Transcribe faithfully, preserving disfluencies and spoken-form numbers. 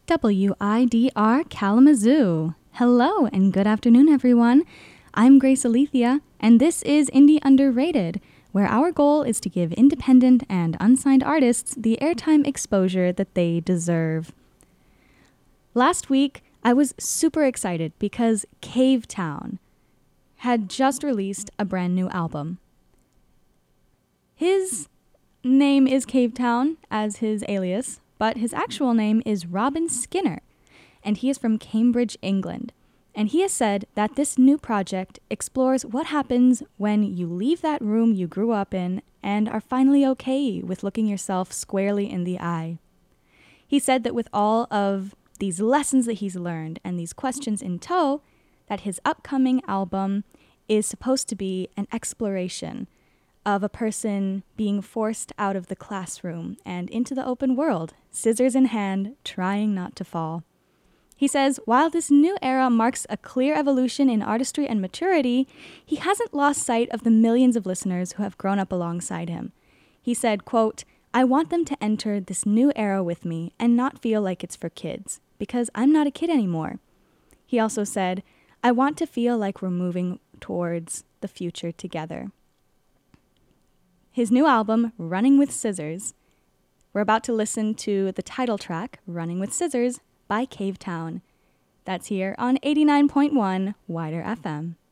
W I D R Kalamazoo. Hello and good afternoon, everyone. I'm Grace Alethea, and this is Indie Underrated, where our goal is to give independent and unsigned artists the airtime exposure that they deserve. Last week, I was super excited because Cavetown had just released a brand new album. His name is Cavetown as his alias, but his actual name is Robin Skinner, and he is from Cambridge, England. And he has said that this new project explores what happens when you leave that room you grew up in and are finally okay with looking yourself squarely in the eye. He said that with all of these lessons that he's learned and these questions in tow, that his upcoming album is supposed to be an exploration of a person being forced out of the classroom and into the open world, scissors in hand, trying not to fall. He says, while this new era marks a clear evolution in artistry and maturity, he hasn't lost sight of the millions of listeners who have grown up alongside him. He said, quote, "I want them to enter this new era with me and not feel like it's for kids, because I'm not a kid anymore." He also said, "I want to feel like we're moving towards the future together." His new album, Running with Scissors. We're about to listen to the title track, Running with Scissors, by Cavetown. That's here on eighty-nine point one Wider F M.